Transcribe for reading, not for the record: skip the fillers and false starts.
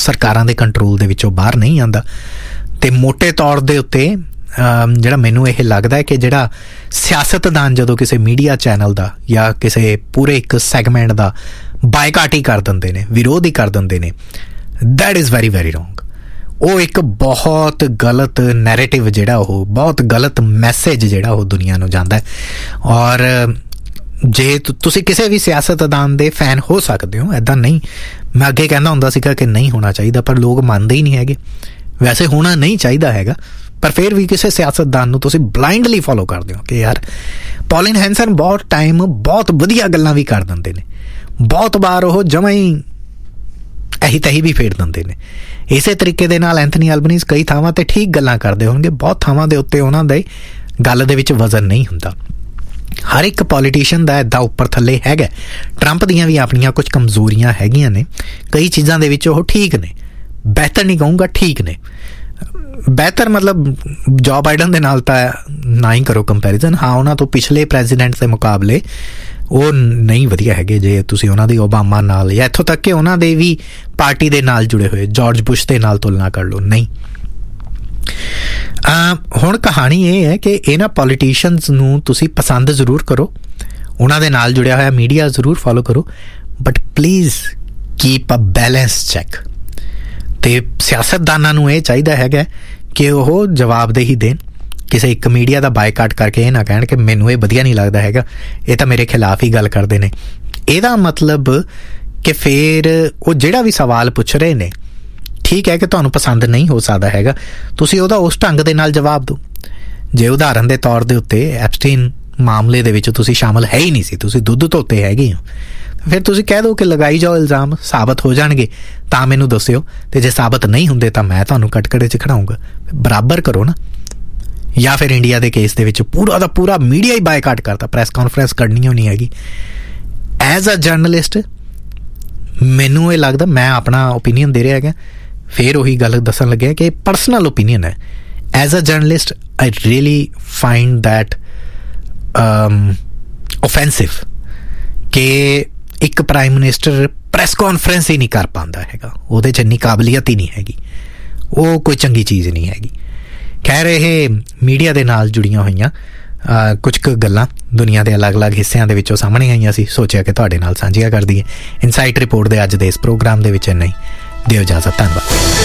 ਸਰਕਾਰਾਂ ਦੇ ਕੰਟਰੋਲ ਦੇ ਵਿੱਚੋਂ ਬਾਹਰ ਨਹੀਂ ਆਉਂਦਾ। ਅਤੇ ਮੋਟੇ ਤੌਰ ਦੇ ਉੱਤੇ ਜਿਹੜਾ ਮੈਨੂੰ ਇਹ ਲੱਗਦਾ ਹੈ ਕਿ ਜਿਹੜਾ ਸਿਆਸਤਦਾਨ ਜਦੋਂ ਕਿਸੇ ਮੀਡੀਆ ਚੈਨਲ ਦਾ ਜਾਂ ਕਿਸੇ ਪੂਰੇ ਇੱਕ ਸੈਗਮੈਂਟ ਦਾ ਬਾਈਕਾਟ ਹੀ ਕਰ ਦਿੰਦੇ ਨੇ, ਵਿਰੋਧ ਹੀ ਕਰ ਦਿੰਦੇ ਨੇ, that is very very wrong. ਉਹ ਇੱਕ ਬਹੁਤ ਗਲਤ ਨੈਰੇਟਿਵ ਜਿਹੜਾ ਉਹ ਬਹੁਤ ਗਲਤ ਮੈਸੇਜ ਜਿਹੜਾ ਉਹ ਦੁਨੀਆ ਨੂੰ ਜਾਂਦਾ ਹੈ। ਔਰ ਜੇ ਤੁਸੀਂ ਕਿਸੇ ਵੀ ਸਿਆਸਤਦਾਨ ਦੇ ਫੈਨ ਹੋ ਸਕਦੇ ਹੋ, ਇੱਦਾਂ ਨਹੀਂ, ਮੈਂ ਅੱਗੇ ਕਹਿੰਦਾ ਹੁੰਦਾ ਸੀਗਾ ਕਿ ਨਹੀਂ ਹੋਣਾ ਚਾਹੀਦਾ, ਪਰ ਲੋਕ ਮੰਨਦੇ ਹੀ ਨਹੀਂ ਹੈਗੇ। ਵੈਸੇ ਹੋਣਾ ਨਹੀਂ ਚਾਹੀਦਾ ਹੈਗਾ, ਪਰ ਫਿਰ ਵੀ ਕਿਸੇ ਸਿਆਸਤਦਾਨ ਨੂੰ ਤੁਸੀਂ ਬਲਾਈਂਡਲੀ ਫੋਲੋ ਕਰਦੇ ਹੋ ਕਿ ਯਾਰ ਪੌਲਿਨ ਹੈਂਸਨ ਬਹੁਤ ਟਾਈਮ ਬਹੁਤ ਵਧੀਆ ਗੱਲਾਂ ਵੀ ਕਰ ਦਿੰਦੇ ਨੇ, ਬਹੁਤ ਵਾਰ ਉਹ ਜਮਾਂ ਹੀ ਇਹੀ ਤਹੀ ਵੀ ਫੇਰ ਦਿੰਦੇ ਨੇ। ਇਸੇ ਤਰੀਕੇ ਦੇ ਨਾਲ ਐਂਥਨੀ ਐਲਬਨੀਜ਼ ਕਈ ਥਾਵਾਂ 'ਤੇ ਠੀਕ ਗੱਲਾਂ ਕਰਦੇ ਹੋਣਗੇ, ਬਹੁਤ ਥਾਵਾਂ ਦੇ ਉੱਤੇ ਉਹਨਾਂ ਦੇ ਗੱਲ ਦੇ ਵਿੱਚ ਵਜ਼ਨ ਨਹੀਂ ਹੁੰਦਾ। ਹਰ ਇੱਕ ਪੋਲੀਟੀਸ਼ੀਅਨ ਦਾ ਇੱਦਾਂ ਉੱਪਰ ਥੱਲੇ ਹੈਗਾ। ਟਰੰਪ ਦੀਆਂ ਵੀ ਆਪਣੀਆਂ ਕੁਝ ਕਮਜ਼ੋਰੀਆਂ ਹੈਗੀਆਂ ਨੇ, ਕਈ ਚੀਜ਼ਾਂ ਦੇ ਵਿੱਚ ਉਹ ਠੀਕ ਨੇ, ਬਿਹਤਰ ਨਹੀਂ ਕਹੂੰਗਾ, ਠੀਕ ਨੇ। ਬਿਹਤਰ ਮਤਲਬ ਜੋ ਬਾਈਡਨ ਦੇ ਨਾਲ ਤਾਂ ਨਾ ਹੀ ਕਰੋ ਕੰਪੈਰੀਜ਼ਨ। ਹਾਂ, ਉਹਨਾਂ ਤੋਂ ਪਿਛਲੇ ਪ੍ਰੈਜ਼ੀਡੈਂਟ ਦੇ ਮੁਕਾਬਲੇ ਉਹ ਨਹੀਂ ਵਧੀਆ ਹੈਗੇ। ਜੇ ਤੁਸੀਂ ਉਹਨਾਂ ਦੀ ਓਬਾਮਾ ਨਾਲ ਜਾਂ ਇੱਥੋਂ ਤੱਕ ਕਿ ਉਹਨਾਂ ਦੇ ਵੀ ਪਾਰਟੀ ਦੇ ਨਾਲ ਜੁੜੇ ਹੋਏ ਜਾਰਜ ਬੁਸ਼ ਦੇ ਨਾਲ ਤੁਲਨਾ ਕਰ ਲਓ, ਨਹੀਂ। ਹੁਣ ਕਹਾਣੀ ਇਹ ਹੈ ਕਿ ਇਹਨਾਂ ਪੋਲੀਟੀਸ਼ੀਅਨਸ ਨੂੰ ਤੁਸੀਂ ਪਸੰਦ ਜ਼ਰੂਰ ਕਰੋ, ਉਹਨਾਂ ਦੇ ਨਾਲ ਜੁੜਿਆ ਹੋਇਆ ਮੀਡੀਆ ਜ਼ਰੂਰ ਫੋਲੋ ਕਰੋ, but please keep a balance check. ਅਤੇ ਸਿਆਸਤਦਾਨਾਂ ਨੂੰ ਇਹ ਚਾਹੀਦਾ ਹੈਗਾ ਕਿ ਉਹ ਜਵਾਬਦੇਹੀ ਦੇਣ। ਕਿਸੇ ਇੱਕ ਮੀਡੀਆ ਦਾ ਬਾਈਕਾਟ ਕਰਕੇ ਇਹ ਨਾ ਕਹਿਣ ਕਿ ਮੈਨੂੰ ਇਹ ਵਧੀਆ ਨਹੀਂ ਲੱਗਦਾ ਹੈਗਾ, ਇਹ ਤਾਂ ਮੇਰੇ ਖਿਲਾਫ ਹੀ ਗੱਲ ਕਰਦੇ ਨੇ। ਇਹਦਾ ਮਤਲਬ ਕਿ ਫਿਰ ਉਹ ਜਿਹੜਾ ਵੀ ਸਵਾਲ ਪੁੱਛ ਰਹੇ ਨੇ, ਠੀਕ ਹੈ ਕਿ ਤੁਹਾਨੂੰ ਪਸੰਦ ਨਹੀਂ ਹੋ ਸਕਦਾ ਹੈਗਾ, ਤੁਸੀਂ ਉਹਦਾ ਉਸ ਢੰਗ ਦੇ ਨਾਲ ਜਵਾਬ ਦਿਓ। ਜੇ ਉਦਾਹਰਨ ਦੇ ਤੌਰ ਦੇ ਉੱਤੇ ਐਪਸਟੀਨ ਮਾਮਲੇ ਦੇ ਵਿੱਚ ਤੁਸੀਂ ਸ਼ਾਮਲ ਹੈ ਹੀ ਨਹੀਂ ਸੀ, ਤੁਸੀਂ ਦੁੱਧ ਧੋਤੇ ਹੈਗੇ ਹੋ, ਫਿਰ ਤੁਸੀਂ ਕਹਿ ਦਿਓ ਕਿ ਲਗਾਈ ਜਾਓ ਇਲਜ਼ਾਮ, ਸਾਬਤ ਹੋ ਜਾਣਗੇ ਤਾਂ ਮੈਨੂੰ ਦੱਸਿਓ, ਅਤੇ ਜੇ ਸਾਬਤ ਨਹੀਂ ਹੁੰਦੇ ਤਾਂ ਮੈਂ ਤੁਹਾਨੂੰ ਕਟਕੜੇ 'ਚ ਖੜਾਊਂਗਾ। ਬਰਾਬਰ ਕਰੋ ਨਾ। ਜਾਂ ਫਿਰ ਇੰਡੀਆ ਦੇ ਕੇਸ ਦੇ ਵਿੱਚ ਪੂਰਾ ਦਾ ਪੂਰਾ ਮੀਡੀਆ ਹੀ ਬਾਈਕਾਟ ਕਰਤਾ, ਪ੍ਰੈਸ ਕਾਨਫਰੰਸ ਕਰਨੀ ਹੋਣੀ ਹੈਗੀ। ਐਜ਼ ਅ ਜਰਨਲਿਸਟ ਮੈਨੂੰ ਇਹ ਲੱਗਦਾ, ਮੈਂ ਆਪਣਾ ਓਪੀਨੀਅਨ ਦੇ ਰਿਹਾ ਹੈਗਾ, ਫਿਰ ਉਹੀ ਗੱਲ ਦੱਸਣ ਲੱਗਿਆ ਕਿ ਪਰਸਨਲ ਓਪੀਨੀਅਨ ਹੈ। As a journalist I really find that ਓਫੈਂਸਿਵ ਕਿ ਇੱਕ ਪ੍ਰਾਈਮ ਮਿਨਿਸਟਰ ਪ੍ਰੈਸ ਕਾਨਫਰੰਸ ਹੀ ਨਹੀਂ ਕਰ ਪਾਉਂਦਾ ਹੈਗਾ, ਉਹਦੇ 'ਚ ਇੰਨੀ ਕਾਬਲੀਅਤ ਹੀ ਨਹੀਂ ਹੈਗੀ, ਉਹ ਕੋਈ ਚੰਗੀ ਚੀਜ਼ ਨਹੀਂ ਹੈਗੀ। ਖੈਰ, ਇਹ ਮੀਡੀਆ ਦੇ ਨਾਲ ਜੁੜੀਆਂ ਹੋਈਆਂ ਕੁਝ ਕੁ ਗੱਲਾਂ ਦੁਨੀਆ ਦੇ ਅਲੱਗ-ਅਲੱਗ ਹਿੱਸਿਆਂ ਦੇ ਵਿੱਚੋਂ ਸਾਹਮਣੇ ਆਈਆਂ ਸੀ, ਸੋਚਿਆ ਕਿ ਤੁਹਾਡੇ ਨਾਲ ਸਾਂਝੀਆਂ ਕਰ ਦਈਏ। ਇਨਸਾਈਟ ਰਿਪੋਰਟ ਦੇ ਅੱਜ ਦੇ ਇਸ ਪ੍ਰੋਗਰਾਮ ਦੇ ਵਿੱਚ ਇੰਨਾ ਹੀ। ਦਿਓ ਇਜਾਜ਼ਤ, ਧੰਨਵਾਦ।